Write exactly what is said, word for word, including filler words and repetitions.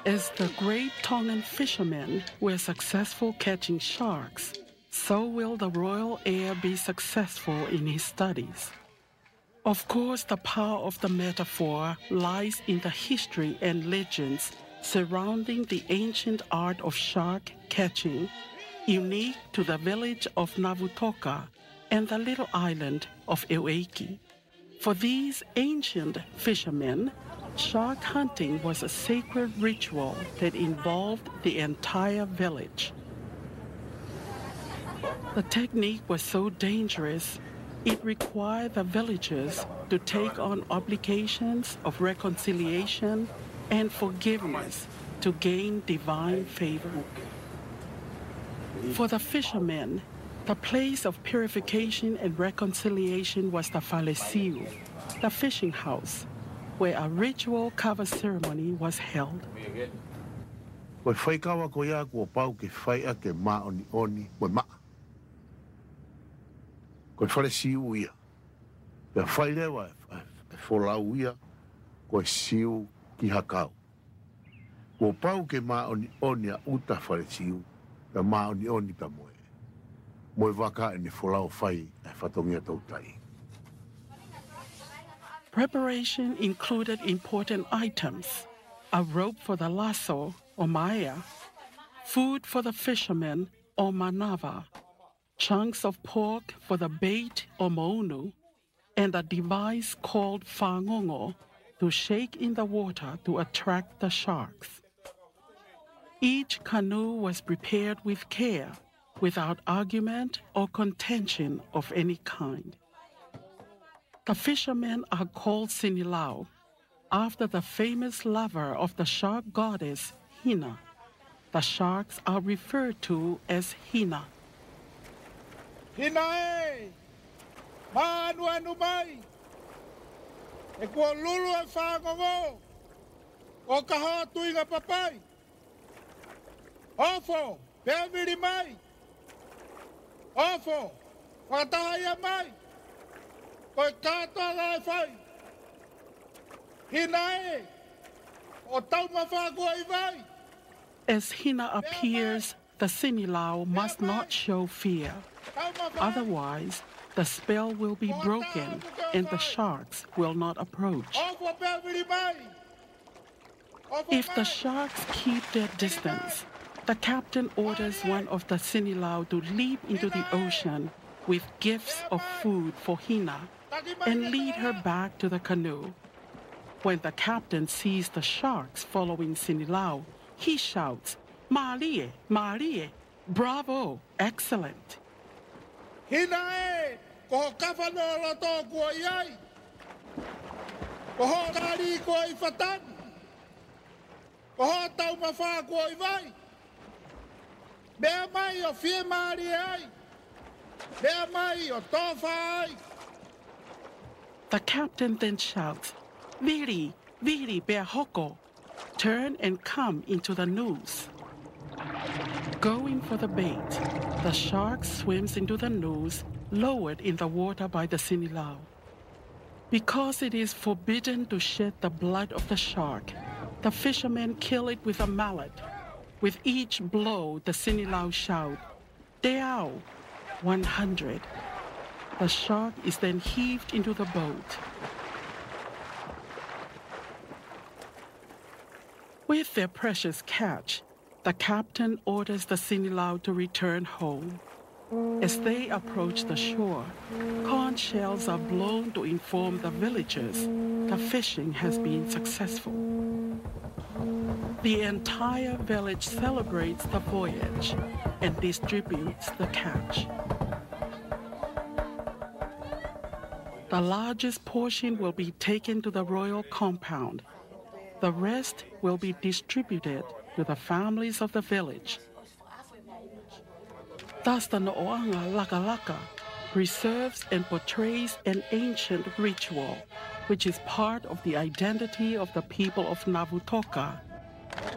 As the great Tongan fishermen were successful catching sharks, so will the royal heir be successful in his studies. Of course, the power of the metaphor lies in the history and legends surrounding the ancient art of shark catching, unique to the village of Navutoka and the little island of Eueki. For these ancient fishermen, shark hunting was a sacred ritual that involved the entire village. The technique was so dangerous, it required the villagers to take on obligations of reconciliation and forgiveness to gain divine favor. For the fishermen, the place of purification and reconciliation was the falesiu, the fishing house, where a ritual cover ceremony was held. Koe whaikawa ko ia kua pau ke whaia ke maoni oni moe maa. Koe falesiu ia. Pea whailewa e wholau ia koe siu ki hakau. Kua pau ke maoni oni a uta falesiu, pea maoni oni pa moe. Moe waka e ne wholau whai e whatongia tautai. Preparation included important items: a rope for the lasso, or maia, food for the fishermen, or manava, chunks of pork for the bait, or mounu, and a device called whangongo to shake in the water to attract the sharks. Each canoe was prepared with care, without argument or contention of any kind. The fishermen are called Sinilau, after the famous lover of the shark goddess Hina. The sharks are referred to as Hina. Hina e! Maanu anu mai! E kua lulu e whangongo! O ka hoa tuinga papai! Ofo! Pēmiri mai! Ofo! Whakataha ia mai! Koe kātoa lai whai! Hina e! O tau mawhākua I vai! As Hina appears, the Sinilau must not show fear. Otherwise, the spell will be broken and the sharks will not approach. If the sharks keep their distance, the captain orders one of the Sinilau to leap into the ocean with gifts of food for Hina and lead her back to the canoe. When the captain sees the sharks following Sinilau, he shouts, "Malie, Malie, bravo, excellent." Hina e, ko kawhanora tō kua iai. Ko ho kari ko I whatan. Ko ho tau mawha ko I vai. Mea mai o whie maari ai. Mea mai o tōwha ai. The captain then shouts, "Viri, viri bea hoko. Turn and come into the noose." Going for the bait, the shark swims into the noose, lowered in the water by the Sinilau. Because it is forbidden to shed the blood of the shark, the fishermen kill it with a mallet. With each blow, the Sinilau shout, "Deao," one hundred. The shark is then heaved into the boat. With their precious catch, the captain orders the Sinilau to return home. As they approach the shore, conch shells are blown to inform the villagers the fishing has been successful. The entire village celebrates the voyage and distributes the catch. The largest portion will be taken to the royal compound. The rest will be distributed to the families of the village. Thus, the No'oanga Laka Laka preserves and portrays an ancient ritual, which is part of the identity of the people of Navutoka